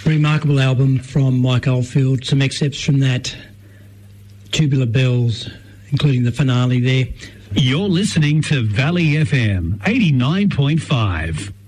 Remarkable album from Mike Oldfield. Some excerpts from that. Tubular Bells, including the finale there. You're listening to Valley FM 89.5.